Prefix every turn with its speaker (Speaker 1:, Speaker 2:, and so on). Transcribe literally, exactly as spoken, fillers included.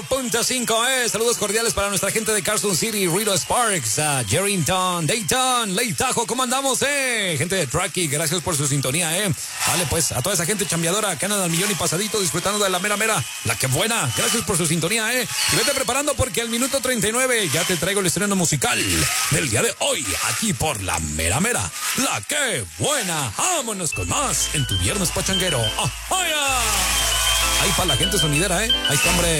Speaker 1: cuatro punto cinco, eh. Saludos cordiales para nuestra gente de Carson City, Rito Sparks, uh, Jerrington, Dayton, Lake Tahoe. ¿Cómo andamos, eh? Gente de Truckee, gracias por su sintonía, eh. Vale, pues, a toda esa gente chambeadora que andan al millón y pasadito disfrutando de la mera mera, la que buena. Gracias por su sintonía, eh. Y vete preparando porque al minuto treinta y nueve ya te traigo el estreno musical del día de hoy, aquí por la mera mera, la que buena. Vámonos con más en tu viernes pachanguero. ¡Ajá! Ahí para la gente sonidera, eh. Ahí está, hombre.